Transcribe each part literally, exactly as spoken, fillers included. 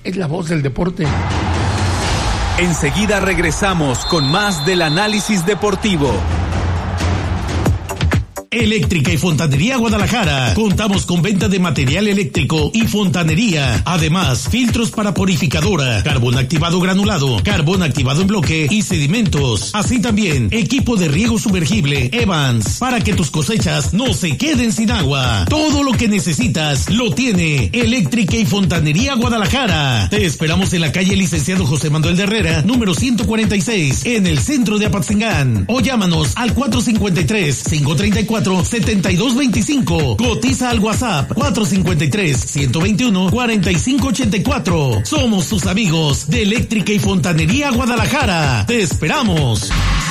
es la voz del deporte. Enseguida regresamos con más del análisis deportivo. Eléctrica y Fontanería Guadalajara. Contamos con venta de material eléctrico y fontanería. Además, filtros para purificadora, carbón activado granulado, carbón activado en bloque y sedimentos. Así también, equipo de riego sumergible Evans, para que tus cosechas no se queden sin agua. Todo lo que necesitas lo tiene Eléctrica y Fontanería Guadalajara. Te esperamos en la calle Licenciado José Manuel de Herrera, número ciento cuarenta y seis, en el centro de Apatzingán. O llámanos al cuatro cinco tres, cinco tres cuatro, siete dos dos cinco. Cotiza al WhatsApp cuatro cinco tres, uno dos uno, cuatro cinco ocho cuatro. Somos tus amigos de Eléctrica y Fontanería Guadalajara. Te esperamos.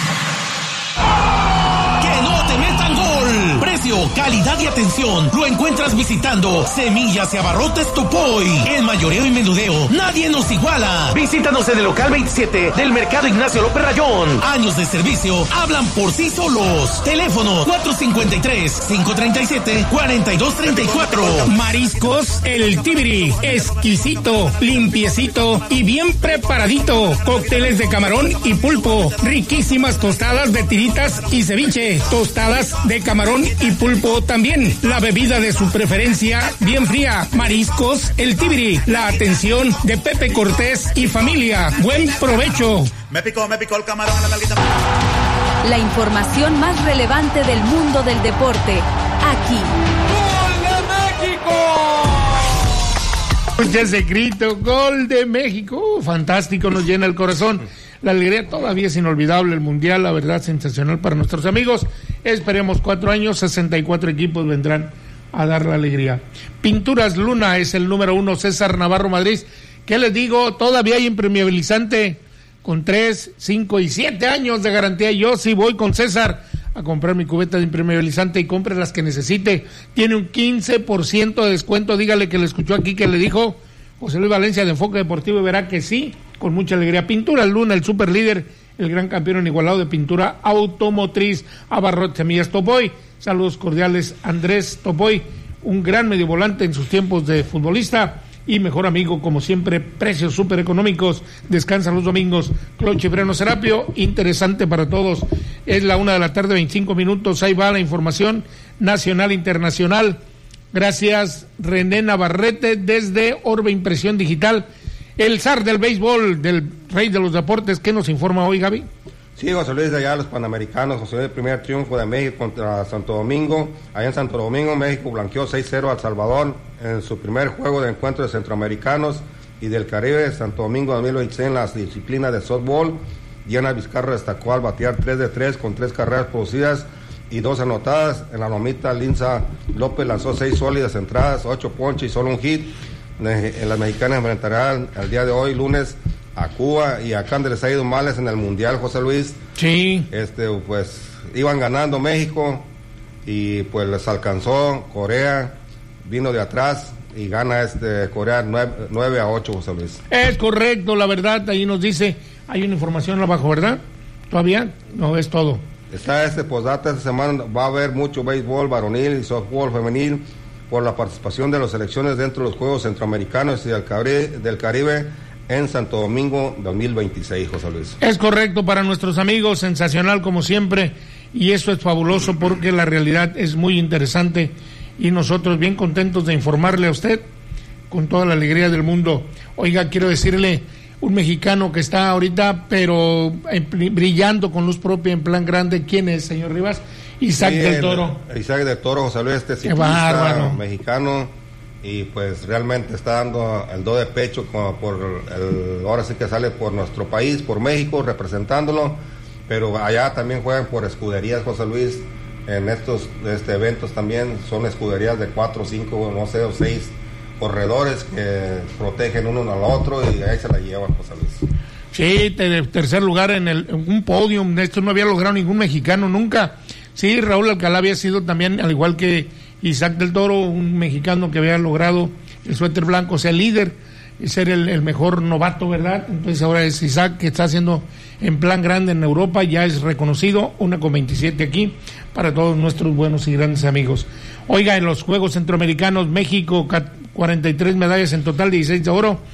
¡Que no te metan gol! Precio, calidad y atención lo encuentras visitando Semillas y Abarrotes Topoy. En mayoreo y menudeo, nadie nos iguala. Visítanos en el local veintisiete del Mercado Ignacio López Rayón. Años de servicio hablan por sí solos. Teléfono cuatro cinco tres, cinco tres siete, cuatro dos tres cuatro. Mariscos El Tibiri, exquisito, limpiecito y bien preparadito. Cócteles de camarón y pulpo, riquísimas tostadas de tiritas y ceviche, tostadas de camarón y pulpo también. La bebida de su preferencia, bien fría. Mariscos El Tibiri, la atención de Pepe Cortés y familia. Buen provecho. Me picó, me picó el camarón a la nalguita. La información más relevante del mundo del deporte, aquí. ¡Gol de México! Escucha ese grito, ¡gol de México! Uh, fantástico, nos llena el corazón. La alegría todavía es inolvidable, el Mundial, la verdad, sensacional para nuestros amigos. Esperemos cuatro años, sesenta y cuatro equipos vendrán a dar la alegría. Pinturas Luna es el número uno, César Navarro Madrid. ¿Qué les digo? Todavía hay impermeabilizante con tres, cinco y siete años de garantía. Yo sí voy con César a comprar mi cubeta de impermeabilizante y compre las que necesite. Tiene un quince por ciento de descuento. Dígale que le escuchó aquí, que le dijo José Luis Valencia de Enfoque Deportivo, y verá que sí, con mucha alegría. Pinturas Luna, el super líder, el gran campeón inigualado de pintura automotriz. Abarrotes Semillas Topoy. Saludos cordiales, Andrés Topoy, un gran medio volante en sus tiempos de futbolista y mejor amigo, como siempre, precios súper económicos. Descansa los domingos. Cloche Freno Serapio, interesante para todos. Es la una de la tarde, veinticinco minutos. Ahí va la información nacional e internacional. Gracias, René Navarrete, desde Orbe Impresión Digital. El zar del béisbol, del rey de los deportes, ¿qué nos informa hoy, Gaby? Sí, José Luis, de allá los Panamericanos, José Luis, el primer triunfo de México contra Santo Domingo. Allá en Santo Domingo, México blanqueó seis cero a El Salvador en su primer juego de encuentro de centroamericanos y del Caribe. Santo Domingo dos mil veintiséis en las disciplinas de softball. Diana Vizcarra destacó al batear tres de tres con tres carreras producidas y dos anotadas. En la lomita, Linza López lanzó seis sólidas entradas, ocho ponches y solo un hit. En las mexicanas enfrentarán el día de hoy, lunes, a Cuba, y acá les ha ido males en el Mundial, José Luis. Sí. Este, pues, iban ganando México y pues les alcanzó Corea, vino de atrás y gana este Corea nueve a ocho, José Luis. Es correcto, la verdad, ahí nos dice, hay una información abajo, ¿verdad? ¿Todavía? No, es todo. Está este postdata, esta semana va a haber mucho béisbol varonil y softball femenil por la participación de las selecciones dentro de los Juegos Centroamericanos y del Caribe, del Caribe en Santo Domingo dos mil veintiséis, José Luis. Es correcto, para nuestros amigos, sensacional como siempre, y eso es fabuloso porque la realidad es muy interesante y nosotros bien contentos de informarle a usted con toda la alegría del mundo. Oiga, quiero decirle, un mexicano que está ahorita, pero brillando con luz propia en plan grande, ¿quién es, señor Rivas? Isaac sí, del Toro. El, Isaac del Toro, José Luis, este ciclista mexicano, y pues realmente está dando el do de pecho como por el, ahora sí que sale por nuestro país, por México, representándolo, pero allá también juegan por escuderías, José Luis. En estos este, eventos también son escuderías de cuatro, cinco, no sé, o seis corredores que protegen uno al otro y ahí se la llevan, José Luis. Sí, ter- tercer lugar en, el, en un podium, esto no había logrado ningún mexicano nunca. Sí, Raúl Alcalá había sido también, al igual que Isaac del Toro, un mexicano que había logrado el suéter blanco, ser líder, ser el, el mejor novato, ¿verdad? Entonces ahora es Isaac, que está haciendo en plan grande en Europa, ya es reconocido, una con veintisiete aquí, para todos nuestros buenos y grandes amigos. Oiga, en los Juegos Centroamericanos, México, cuarenta y tres medallas en total, dieciséis de oro,